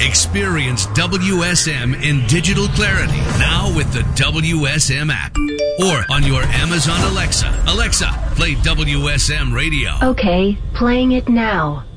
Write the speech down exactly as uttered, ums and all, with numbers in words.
Experience W S M in digital clarity now with the W S M app or on your Amazon Alexa. Alexa, play W S M radio. Okay, playing it now.